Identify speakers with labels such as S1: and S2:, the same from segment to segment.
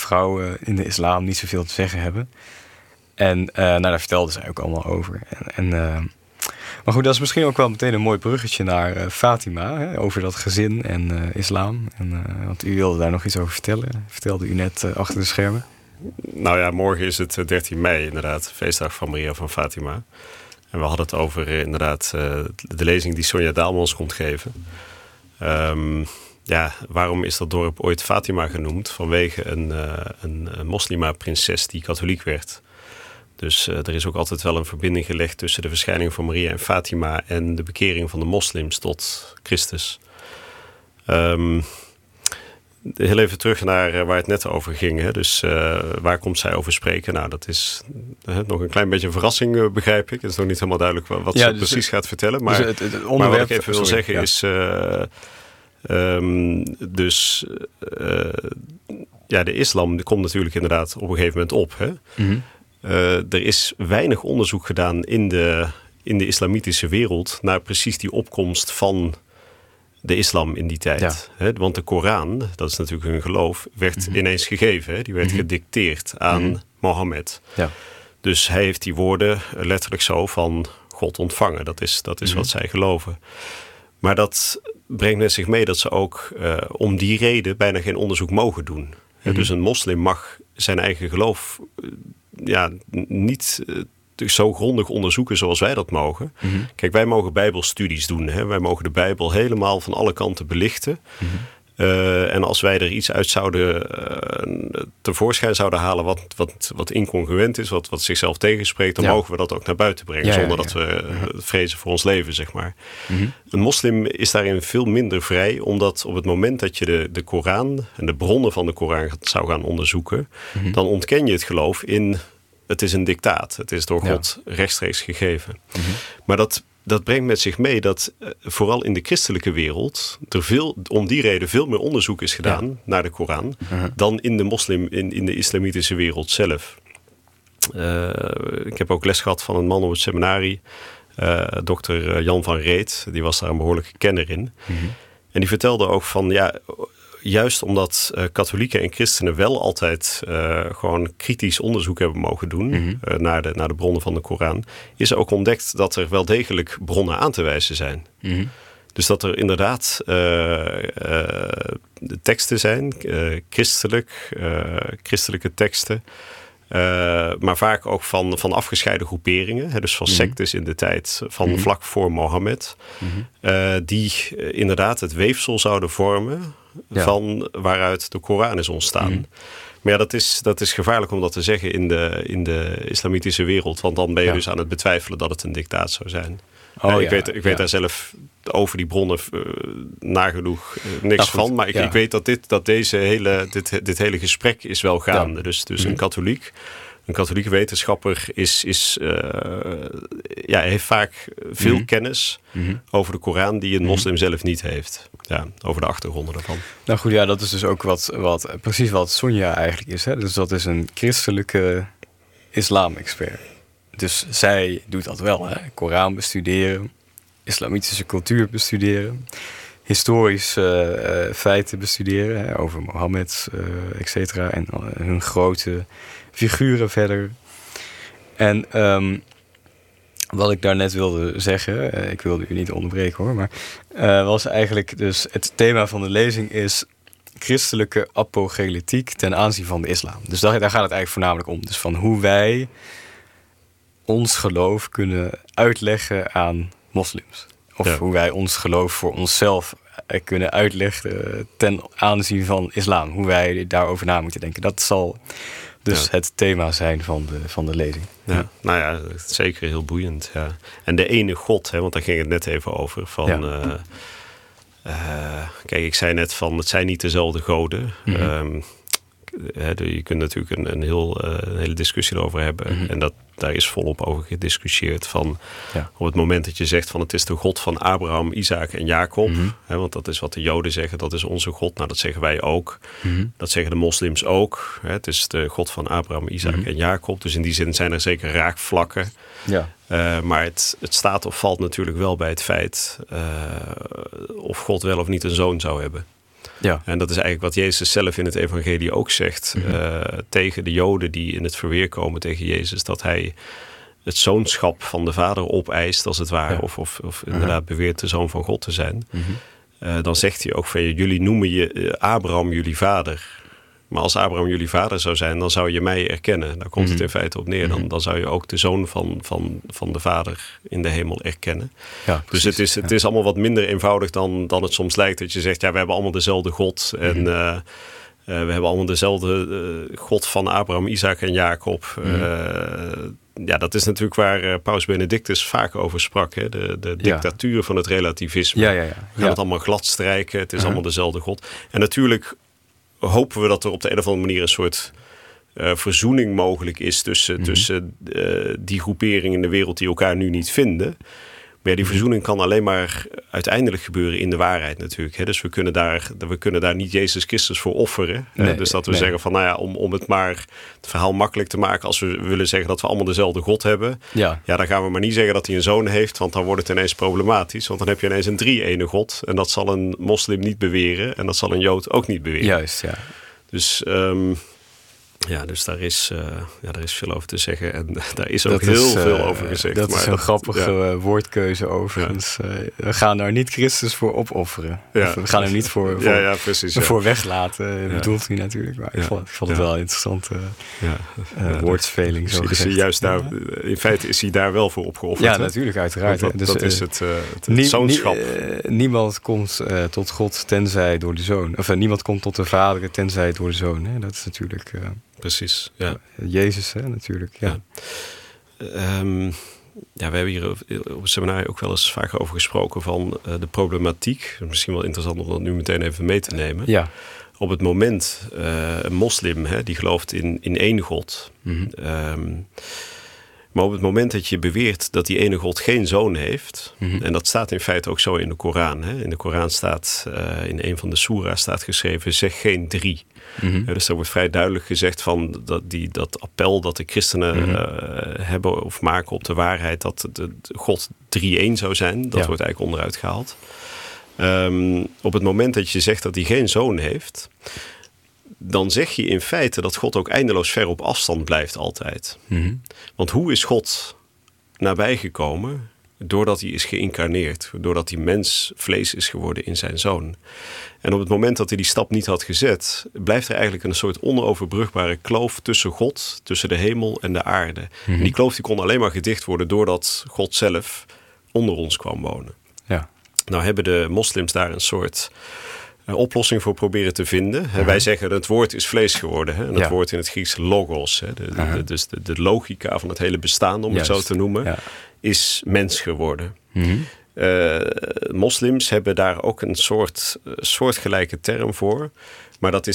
S1: vrouwen in de islam niet zoveel te zeggen hebben. En daar vertelde zij ook allemaal over. Maar goed, dat is misschien ook wel meteen een mooi bruggetje naar Fatima. Hè, over dat gezin en islam. Want u wilde daar nog iets over vertellen. Vertelde u net achter de schermen.
S2: Nou ja, morgen is het 13 mei inderdaad. Feestdag van Maria van Fatima. En we hadden het over inderdaad de lezing die Sonja Daalmans komt geven. Waarom is dat dorp ooit Fatima genoemd? Vanwege een moslima-prinses die katholiek werd. Dus er is ook altijd wel een verbinding gelegd tussen de verschijning van Maria en Fatima en de bekering van de moslims tot Christus. Heel even terug naar waar het net over ging. Hè? Dus waar komt zij over spreken? Nou, dat is nog een klein beetje een verrassing, begrijp ik. Het is nog niet helemaal duidelijk wat ze precies gaat vertellen. Maar,
S1: dus het onderwerp,
S2: maar wat ik even wil zeggen is... de islam komt natuurlijk inderdaad op een gegeven moment op. Hè? Mm-hmm. Er is weinig onderzoek gedaan in de islamitische wereld naar precies die opkomst van de islam in die tijd. Ja. Want de Koran, dat is natuurlijk hun geloof, werd ineens gegeven. Hè? Die werd gedicteerd aan Mohammed. Ja. Dus hij heeft die woorden letterlijk zo van God ontvangen. Dat is wat zij geloven. Maar dat brengt met zich mee dat ze ook om die reden bijna geen onderzoek mogen doen. Dus een moslim mag zijn eigen geloof niet zo grondig onderzoeken zoals wij dat mogen. Mm-hmm. Kijk, wij mogen bijbelstudies doen. Hè? Wij mogen de Bijbel helemaal van alle kanten belichten. Mm-hmm. En als wij er iets uit tevoorschijn zouden halen wat incongruent is, wat zichzelf tegenspreekt, dan mogen we dat ook naar buiten brengen, zonder dat we vrezen voor ons leven, zeg maar. Mm-hmm. Een moslim is daarin veel minder vrij, omdat op het moment dat je de Koran en de bronnen van de Koran zou gaan onderzoeken, dan ontken je het geloof in het is een dictaat. Het is door God rechtstreeks gegeven. Mm-hmm. Maar dat brengt met zich mee dat vooral in de christelijke wereld er om die reden veel meer onderzoek is gedaan naar de Koran dan in de islamitische wereld zelf. Ik heb ook les gehad van een man op het seminarie, dokter Jan van Reet. Die was daar een behoorlijke kenner in. Mm-hmm. En die vertelde ook van juist omdat katholieken en christenen wel altijd gewoon kritisch onderzoek hebben mogen doen naar de bronnen van de Koran, is er ook ontdekt dat er wel degelijk bronnen aan te wijzen zijn. Mm-hmm. Dus dat er inderdaad teksten zijn, christelijke teksten, maar vaak ook van afgescheiden groeperingen, hè, dus van sectes in de tijd van vlak voor Mohammed, die inderdaad het weefsel zouden vormen van waaruit de Koran is ontstaan. Mm-hmm. Maar ja, dat is gevaarlijk om dat te zeggen in de islamitische wereld, want dan ben je dus aan het betwijfelen dat het een dictaat zou zijn. Ik weet daar zelf over die bronnen nagenoeg niks van, maar ik weet dat dit hele gesprek is wel gaande. Dus een katholieke wetenschapper heeft vaak veel kennis over de Koran die een moslim zelf niet heeft. Ja, over de achtergronden ervan.
S1: Nou goed, dat is dus ook precies wat Sonja eigenlijk is. Hè? Dus dat is een christelijke islam-expert. Dus zij doet dat wel. Hè? Koran bestuderen, islamitische cultuur bestuderen, historische feiten bestuderen, hè? Over Mohammed, et cetera, en hun grote figuren verder. En wat ik daarnet wilde zeggen, ik wilde u niet onderbreken hoor, maar was eigenlijk dus het thema van de lezing is christelijke apologietiek ten aanzien van de islam. Dus daar gaat het eigenlijk voornamelijk om. Dus van hoe wij ons geloof kunnen uitleggen aan moslims. Of hoe wij ons geloof voor onszelf kunnen uitleggen ten aanzien van islam. Hoe wij daarover na moeten denken. Dat zal dus het thema zijn van de lezing.
S2: Ja. Nou ja, zeker heel boeiend. Ja. En de ene God, hè, want daar ging het net even over. Kijk, ik zei net van het zijn niet dezelfde goden. Mm-hmm. Je kunt natuurlijk een hele discussie erover hebben. Mm-hmm. En daar is volop over gediscussieerd. Op het moment dat je zegt van het is de God van Abraham, Isaac en Jacob. Mm-hmm. Want dat is wat de Joden zeggen. Dat is onze God. Nou, dat zeggen wij ook. Mm-hmm. Dat zeggen de moslims ook. Het is de God van Abraham, Isaac en Jacob. Dus in die zin zijn er zeker raakvlakken. Ja. Maar het staat of valt natuurlijk wel bij het feit of God wel of niet een zoon zou hebben. Ja. En dat is eigenlijk wat Jezus zelf in het evangelie ook zegt. Tegen de Joden die in het verweer komen tegen Jezus. Dat hij het zoonschap van de Vader opeist als het ware. Ja. Of inderdaad beweert de zoon van God te zijn. Dan zegt hij ook van jullie noemen je Abraham jullie vader. Maar als Abraham jullie vader zou zijn, dan zou je mij erkennen. Daar komt het in feite op neer. Dan zou je ook de zoon van de Vader in de hemel erkennen. Ja, precies, dus het is allemaal wat minder eenvoudig dan het soms lijkt. Dat je zegt, we hebben allemaal dezelfde God. En we hebben allemaal dezelfde God van Abraham, Isaac en Jacob. Dat is natuurlijk waar Paus Benedictus vaak over sprak. Hè? De dictatuur van het relativisme. We gaan het allemaal glad strijken. Het is allemaal dezelfde God. En natuurlijk hopen we dat er op de een of andere manier een soort verzoening mogelijk is tussen die groeperingen in de wereld die elkaar nu niet vinden. Maar die verzoening kan alleen maar uiteindelijk gebeuren in de waarheid natuurlijk. Hè? Dus we kunnen daar niet Jezus Christus voor offeren. Dus dat we zeggen van om het maar het verhaal makkelijk te maken. Als we willen zeggen dat we allemaal dezelfde God hebben. Dan gaan we maar niet zeggen dat hij een zoon heeft. Want dan wordt het ineens problematisch. Want dan heb je ineens een drie-ene God. En dat zal een moslim niet beweren. En dat zal een Jood ook niet beweren.
S1: Juist, ja.
S2: Dus dus daar is veel over te zeggen. En daar is ook heel veel over gezegd.
S1: Dat is een grappige woordkeuze overigens. We gaan daar niet Christus voor opofferen. We gaan hem niet voor weglaten. Bedoelt hij natuurlijk. Maar ik vond het wel een interessante woordspeling.
S2: In feite is hij daar wel voor opgeofferd.
S1: Ja, natuurlijk, uiteraard.
S2: Dat is het zoonschap.
S1: Niemand komt tot God tenzij door de Zoon. Of niemand komt tot de Vader tenzij door de Zoon. Hè? Dat is natuurlijk...
S2: Precies, ja.
S1: Jezus, hè, natuurlijk. Ja.
S2: We hebben hier op het seminar ook wel eens vaak over gesproken van de problematiek. Misschien wel interessant om dat nu meteen even mee te nemen. Ja. Op het moment, een moslim die gelooft in één God. Maar op het moment dat je beweert dat die ene God geen zoon heeft... en dat staat in feite ook zo in de Koran. Hè? In de Koran staat, in een van de soera's staat geschreven... zeg geen 3. Dus er wordt vrij duidelijk gezegd van dat appel dat de christenen hebben of maken op de waarheid... dat God 3-1 zou zijn. Dat wordt eigenlijk onderuit gehaald. Op het moment dat je zegt dat hij geen zoon heeft... dan zeg je in feite dat God ook eindeloos ver op afstand blijft altijd. Want hoe is God nabijgekomen? Doordat hij is geïncarneerd. Doordat hij mens vlees is geworden in zijn zoon. En op het moment dat hij die stap niet had gezet... blijft er eigenlijk een soort onoverbrugbare kloof tussen God... tussen de hemel en de aarde. En die kloof die kon alleen maar gedicht worden... doordat God zelf onder ons kwam wonen. Ja. Nou hebben de moslims daar een soort... oplossing voor proberen te vinden. Wij zeggen het woord is vlees geworden. En het woord in het Grieks logos. Dus de logica van het hele bestaan, om het zo te noemen, is mens geworden. Moslims hebben daar ook een soortgelijke term voor. Maar dat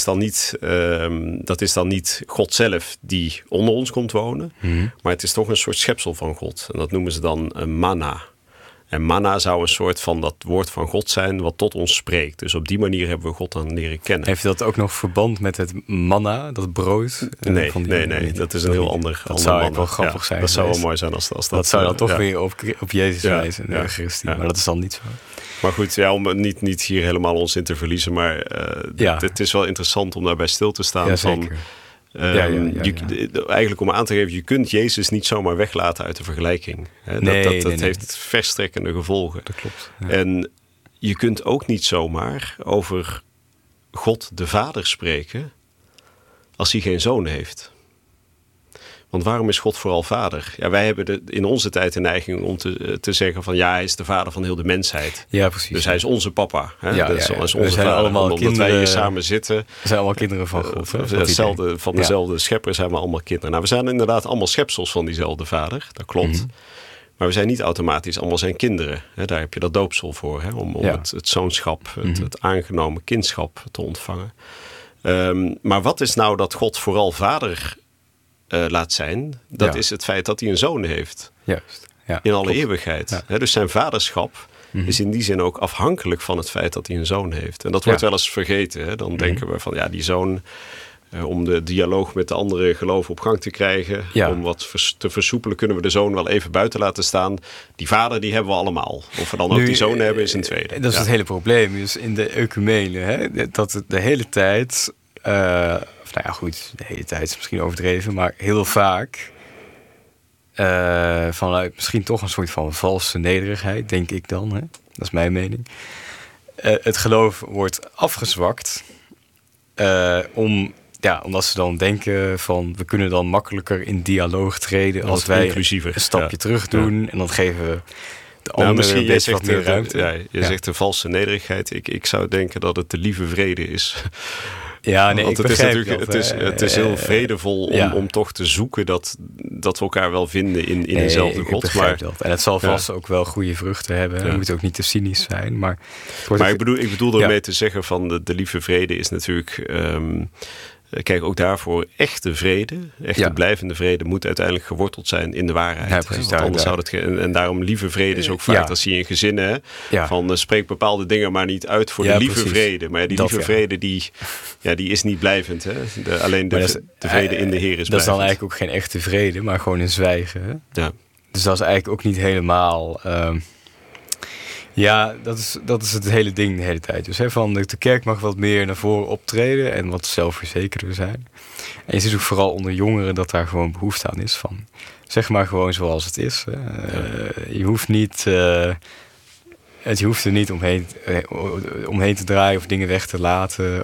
S2: is dan niet God zelf die onder ons komt wonen. Maar het is toch een soort schepsel van God. En dat noemen ze dan manna. En manna zou een soort van dat woord van God zijn wat tot ons spreekt. Dus op die manier hebben we God dan leren kennen.
S1: Heeft dat ook nog verband met het manna, dat brood?
S2: Nee, dat is een heel ander
S1: Dat zou eigenlijk wel grappig zijn.
S2: Dat zou wel mooi zijn als dat...
S1: Dat zou dan toch weer op Jezus wijzen, de Eucharistie. Maar dat is dan niet zo.
S2: Maar goed, om niet hier helemaal ons in te verliezen. Maar het is wel interessant om daarbij stil te staan. Van, eigenlijk om aan te geven, je kunt Jezus niet zomaar weglaten uit de vergelijking. Dat heeft verstrekkende gevolgen.
S1: Dat klopt. Ja.
S2: En je kunt ook niet zomaar over God de Vader spreken als hij geen zoon heeft. Want waarom is God vooral vader? Ja, wij hebben in onze tijd de neiging om te zeggen van hij is de vader van heel de mensheid.
S1: Ja, precies.
S2: Dus hij is onze papa. Hè?
S1: Ja,
S2: dat is onze vader.
S1: Allemaal
S2: omdat wij hier samen zitten. We
S1: zijn allemaal kinderen van God.
S2: Van dezelfde schepper zijn we allemaal kinderen. Nou, we zijn inderdaad allemaal schepsels van diezelfde vader. Dat klopt. Maar we zijn niet automatisch allemaal zijn kinderen. Daar heb je dat doopsel voor. Om het zoonschap, het aangenomen kindschap te ontvangen. Maar wat is nou dat God vooral vader laat zijn? Dat is het feit dat hij een zoon heeft.
S1: Juist. Ja,
S2: in alle eeuwigheid. Ja. Dus zijn vaderschap is in die zin ook afhankelijk van het feit dat hij een zoon heeft. En dat wordt wel eens vergeten. Dan denken we van die zoon... om de dialoog met de andere geloven op gang te krijgen. Ja. Om wat te versoepelen kunnen we de zoon wel even buiten laten staan. Die vader die hebben we allemaal. Of we dan ook die zoon hebben is een tweede.
S1: Dat is het hele probleem. Dus in de ecumene, hè, dat het de hele tijd... de hele tijd is misschien overdreven, maar heel vaak... vanuit misschien toch een soort van valse nederigheid, denk ik dan. Hè? Dat is mijn mening. Het geloof wordt afgezwakt... omdat ze dan denken van... we kunnen dan makkelijker in dialoog treden... als wij een stapje terug doen. Ja. En dan geven we de anderen een beetje wat meer ruimte.
S2: Je zegt een valse nederigheid. Ik zou denken dat het de lieve vrede is.
S1: Ja, nee,
S2: want het is heel vredevol om toch te zoeken... dat we elkaar wel vinden in dezelfde God.
S1: Ik begrijp dat. En het zal vast ook wel goede vruchten hebben. Het moet ook niet te cynisch zijn. Maar
S2: ik bedoel ermee te zeggen van de lieve vrede is natuurlijk... kijk, ook daarvoor echte vrede, blijvende vrede... moet uiteindelijk geworteld zijn in de waarheid.
S1: Ja, precies,
S2: anders zou het en daarom lieve vrede is ook vaak... dat zie je in gezinnen, van spreek bepaalde dingen maar niet uit... voor de lieve vrede. Maar die lieve vrede, die is niet blijvend. Hè? Alleen de vrede in de Heer is blijvend.
S1: Dat is dan eigenlijk ook geen echte vrede, maar gewoon een zwijgen. Hè? Ja. Dus dat is eigenlijk ook niet helemaal... dat is het hele ding de hele tijd. Dus van de kerk mag wat meer naar voren optreden en wat zelfverzekerder zijn. En je ziet ook vooral onder jongeren dat daar gewoon behoefte aan is van. Zeg maar gewoon zoals het is. Je hoeft niet... je hoeft er niet omheen te draaien of dingen weg te laten.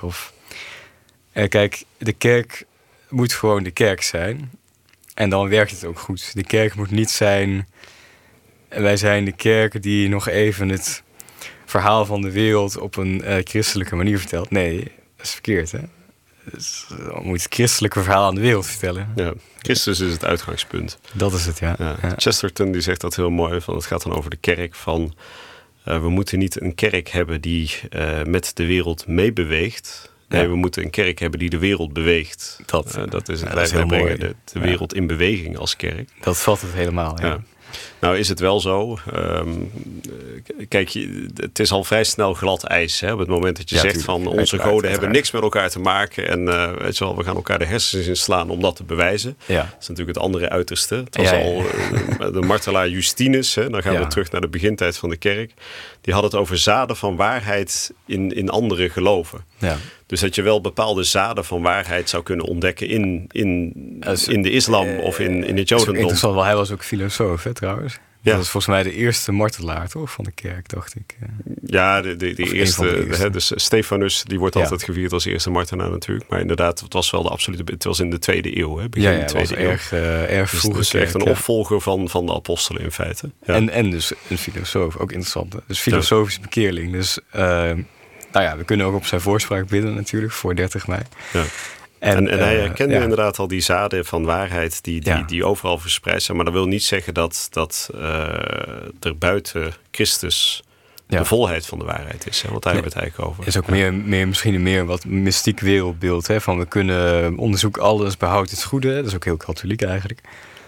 S1: Kijk, de kerk moet gewoon de kerk zijn. En dan werkt het ook goed. De kerk moet niet zijn... Wij zijn de kerk die nog even het verhaal van de wereld op een christelijke manier vertelt. Nee, dat is verkeerd, hè? Dus, we moeten het christelijke verhaal aan de wereld vertellen.
S2: Ja, Christus is het uitgangspunt.
S1: Dat is het, ja.
S2: Chesterton die zegt dat heel mooi. Van, het gaat dan over de kerk van... we moeten niet een kerk hebben die met de wereld meebeweegt... Nee, we moeten een kerk hebben die de wereld beweegt. Dat is het. Wij brengen de wereld in beweging als kerk.
S1: Dat vat het helemaal, ja.
S2: Nou is het wel zo. Kijk, het is al vrij snel glad ijs. Hè? Op het moment dat je zegt van onze goden hebben niks met elkaar te maken. En weet je wel, we gaan elkaar de hersens inslaan om dat te bewijzen. Ja. Dat is natuurlijk het andere uiterste. Het was al de martelaar Justinus. Hè? Dan gaan we terug naar de begintijd van de kerk. Die had het over zaden van waarheid in andere geloven. Ja. Dus dat je wel bepaalde zaden van waarheid zou kunnen ontdekken in de islam of in het jodendom.
S1: Interessant, wel, hij was ook filosoof, hè, trouwens. Ja. Dat is volgens mij de eerste martelaar, toch, van de kerk, dacht ik.
S2: Ja, de eerste. Dus Stefanus, die wordt altijd gevierd als eerste martelaar natuurlijk. Maar inderdaad, het was wel de absolute... Het was in de 2e eeuw, hè? Begin de 2e eeuw.
S1: Erg vroeg.
S2: Dus echt een opvolger van de apostelen in feite. Ja.
S1: En dus een filosoof, ook interessant. Dus filosofische bekeerling. Dus... we kunnen ook op zijn voorspraak bidden natuurlijk voor 30 mei. Ja.
S2: En hij herkende inderdaad al die zaden van waarheid die overal verspreid zijn. Maar dat wil niet zeggen dat er buiten Christus de volheid van de waarheid is. Hè? Want daar hebben we het eigenlijk over.
S1: Het is ook misschien een meer wat mystiek wereldbeeld. Hè? Van we kunnen onderzoeken alles, behoud het goede. Dat is ook heel katholiek eigenlijk.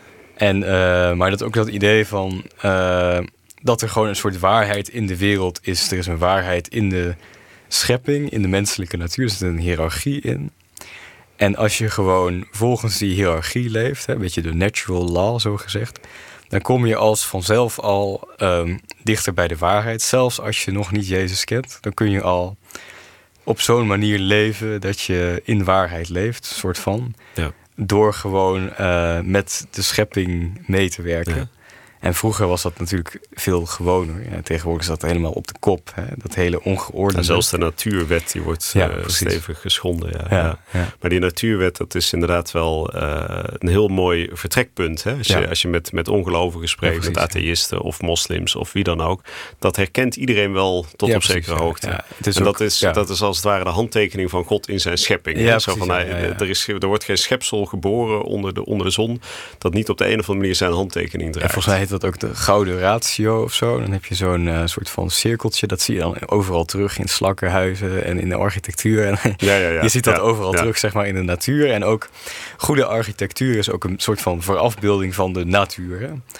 S1: Maar dat ook dat idee van dat er gewoon een soort waarheid in de wereld is. Er is een waarheid in de schepping, in de menselijke natuur. Er zit een hiërarchie in. En als je gewoon volgens die hiërarchie leeft, een beetje de natural law zo gezegd, dan kom je als vanzelf al dichter bij de waarheid. Zelfs als je nog niet Jezus kent, dan kun je al op zo'n manier leven dat je in waarheid leeft, soort van. Ja. Door gewoon met de schepping mee te werken. Ja. En vroeger was dat natuurlijk veel gewoner. Ja, tegenwoordig is dat helemaal op de kop. Hè? Dat hele ongeordende.
S2: En zelfs de natuurwet die wordt stevig geschonden. Ja. Maar die natuurwet, dat is inderdaad wel een heel mooi vertrekpunt. Hè? Als je met ongelovigen spreekt, met atheïsten of moslims of wie dan ook. Dat herkent iedereen wel tot op zekere hoogte. Ja. Dat is als het ware de handtekening van God in zijn schepping. Ja, zo van, er wordt geen schepsel geboren onder de zon dat niet op de een of andere manier zijn handtekening draagt.
S1: Volgens mij heet dat ook de gouden ratio of zo. Dan heb je zo'n soort van cirkeltje. Dat zie je dan overal terug in slakkenhuizen en in de architectuur. En je ziet dat overal terug, zeg maar, in de natuur. En ook goede architectuur is ook een soort van voorafbeelding van de natuur. Hè? Ja.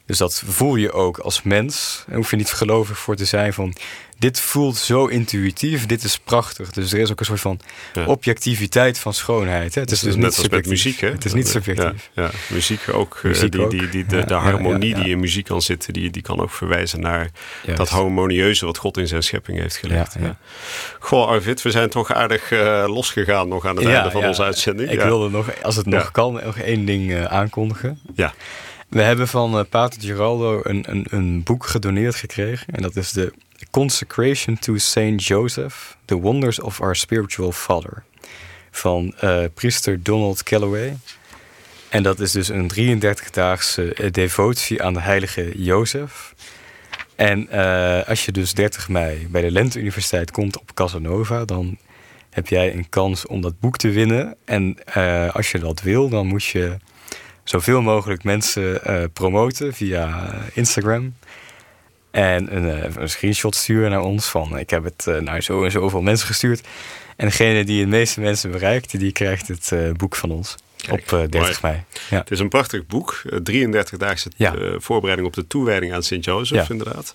S1: Dus dat voel je ook als mens. Daar hoef je niet gelovig voor te zijn van... dit voelt zo intuïtief, dit is prachtig. Dus er is ook een soort van objectiviteit van schoonheid. Hè? Het is dus
S2: net
S1: niet
S2: als
S1: subjectief.
S2: met muziek, hè?
S1: Het is niet subjectief.
S2: Ja, muziek ook. De harmonie die in muziek kan zitten... die kan ook verwijzen naar dat harmonieuze... wat God in zijn schepping heeft gelegd. Ja. Goh, Arvid, we zijn toch aardig losgegaan... nog aan het einde van onze uitzending.
S1: Ik wilde nog, als het nog kan, nog één ding aankondigen.
S2: Ja.
S1: We hebben van Pater Giraldo een boek gedoneerd gekregen. En dat is de Consecration to Saint Joseph, The Wonders of Our Spiritual Father. Van priester Donald Calloway. En dat is dus een 33-daagse devotie aan de heilige Jozef. En als je dus 30 mei bij de Lente Universiteit komt op Casanova... dan heb jij een kans om dat boek te winnen. En als je dat wil, dan moet je... zoveel mogelijk mensen promoten via Instagram. En een screenshot sturen naar ons van... ik heb het naar zo en zoveel mensen gestuurd. En degene die het meeste mensen bereikt... die krijgt het boek van ons. Kijk, op 30 mei. Ja.
S2: Het is een prachtig boek. 33-daagse voorbereiding op de toewijding aan Sint-Jozef, inderdaad.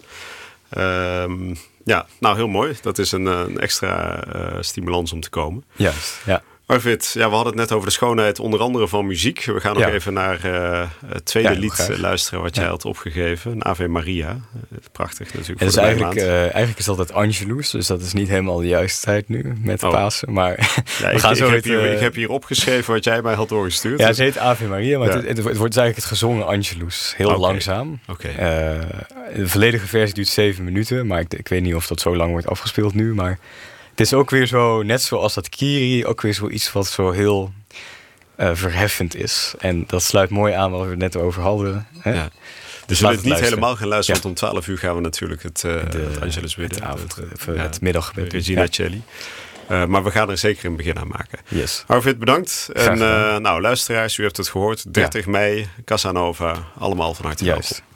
S2: Nou heel mooi. Dat is een extra stimulans om te komen.
S1: Juist, ja.
S2: Arvid, we hadden het net over de schoonheid onder andere van muziek. We gaan nog even naar het tweede lied luisteren wat jij had opgegeven. Een Ave Maria. Prachtig natuurlijk.
S1: Ja, dus eigenlijk is dat het Angelus. Dus dat is niet helemaal de juiste tijd nu met Pasen. Maar
S2: ik heb hier opgeschreven wat jij mij had doorgestuurd.
S1: Ja, het heet Ave Maria. Maar het wordt eigenlijk het gezongen Angelus. Heel langzaam. De volledige versie duurt 7 minuten. Maar ik weet niet of dat zo lang wordt afgespeeld nu. Maar... het is ook weer zo, net zoals dat Kyrie, ook weer zoiets wat zo heel verheffend is. En dat sluit mooi aan wat we het net over hadden. Hè? Ja.
S2: Dus we zullen het niet helemaal gaan luisteren, want om 12 uur gaan we natuurlijk het Angelus bidden.
S1: Het middaggebed.
S2: Regina Celli. Maar we gaan er zeker een begin aan maken.
S1: Yes.
S2: Arvid, bedankt. En luisteraars, u heeft het gehoord. 30 mei, Casanova, allemaal van harte welkom.